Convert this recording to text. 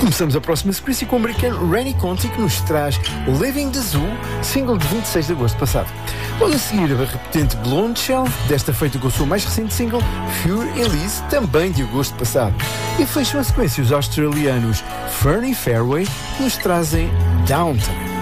Começamos a próxima sequência com o americano Rennie Conti, que nos traz Living the Zoo, single de 26 de agosto passado. Logo a seguir, a repetente Blonde Shell, desta feita com o seu mais recente single, Fure Elise, também de agosto passado. E fecham a sequência os australianos Fernie Fairway, que nos trazem Downtown.